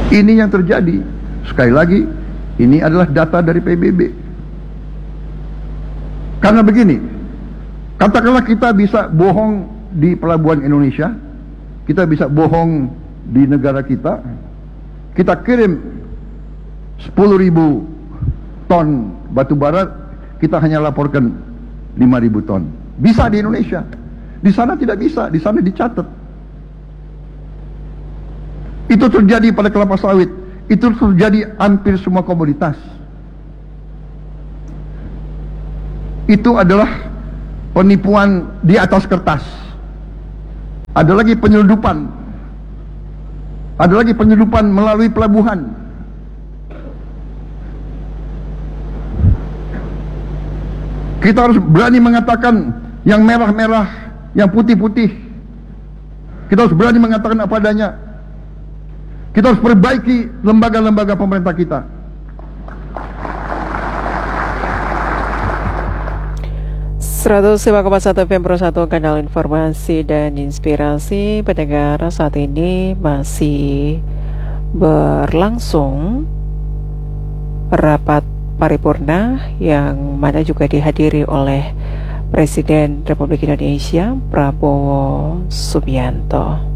Ini yang terjadi. Sekali lagi, ini adalah data dari PBB. Karena begini, katakanlah kita bisa bohong di pelabuhan Indonesia, kita bisa bohong di negara kita kirim 10.000 ton batu bara, kita hanya laporkan 5.000 ton. Bisa di Indonesia. Di sana tidak bisa, di sana dicatat. Itu terjadi pada kelapa sawit, itu terjadi hampir semua komoditas. Itu adalah penipuan di atas kertas. Ada lagi penyeludupan. Ada lagi penyeludupan melalui pelabuhan. Kita harus berani mengatakan yang merah-merah, yang putih-putih. Kita harus berani mengatakan apa adanya. Kita harus perbaiki lembaga-lembaga pemerintah kita. .1 FM Pro 1 kanal informasi dan inspirasi. Pendengar, saat ini masih berlangsung rapat paripurna yang mana juga dihadiri oleh Presiden Republik Indonesia Prabowo Subianto.